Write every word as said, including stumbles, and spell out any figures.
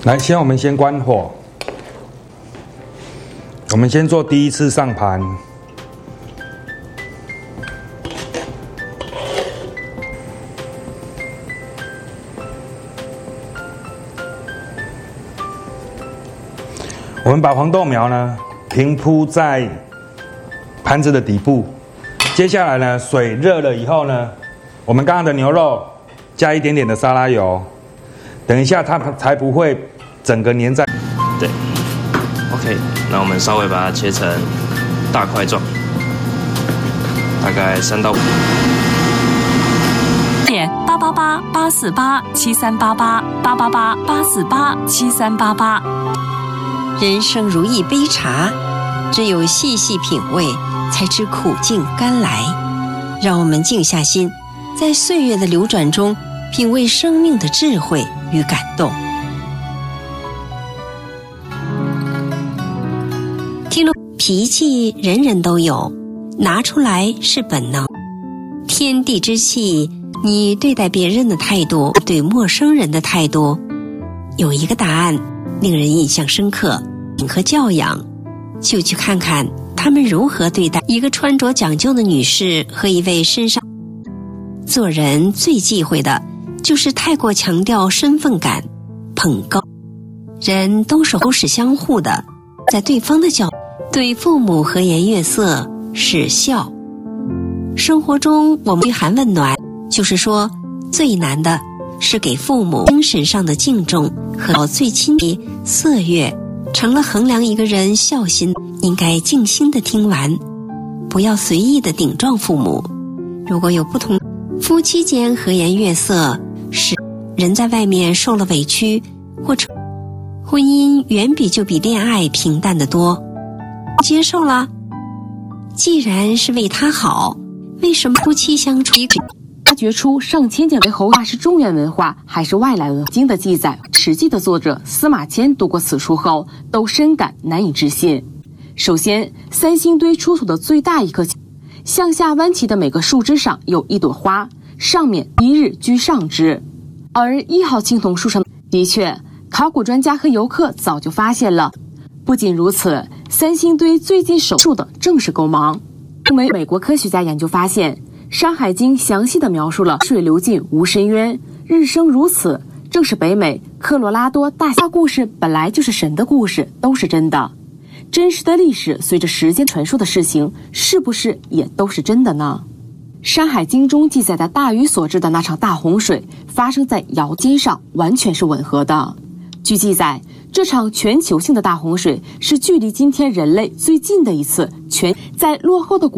来，先我们先关火，我们先做第一次上盘。我们把黄豆苗呢平铺在盘子的底部，接下来呢，水热了以后呢，我们刚刚的牛肉加一点点的沙拉油，等一下它才不会整个粘在。 对 ，OK， 那我们稍微把它切成大块状，大概三到五。 点八八八八四八七三八八八八八八四八七三八八。 人生如一杯茶，只有细细品味，才知苦尽甘来。让我们静下心，在岁月的流转中，品味生命的智慧与感动。听了，脾气人人都有，拿出来是本能。天地之气，你对待别人的态度，对陌生人的态度，有一个答案令人印象深刻和教养，就去看看他们如何对待一个穿着讲究的女士和一位身上。做人最忌讳的就是太过强调身份感，捧高。人都是都是相互的，在对方的角对父母和颜悦色是孝。生活中我们嘘寒问暖，就是说最难的是给父母精神上的敬重和最亲密色乐，成了衡量一个人孝心。应该静心的听完，不要随意的顶撞父母。如果有不同，夫妻间和颜悦色是人在外面受了委屈，或者婚姻远比就比恋爱平淡得多。接受了，既然是为他好，为什么夫妻相处发掘出上千件为侯话是中原文化还是外来文化经的记载，实际的作者司马迁读过此书后都深感难以置信。首先，三星堆出土的最大一棵向下弯起的每个树枝上有一朵花，上面一日居上之。而一号青铜树上的确，考古专家和游客早就发现了。不仅如此，三星堆最近手术的正是勾芒。因为美国科学家研究发现，《山海经》详细地描述了水流进无深渊，日生如此，正是北美科罗拉多大峡故事本来就是神的故事，都是真的。真实的历史随着时间传说的事情，是不是也都是真的呢？《山海经》中记载的大禹所致的那场大洪水发生在尧肩上，完全是吻合的。据记载，这场全球性的大洪水是距离今天人类最近的一次全在落后的古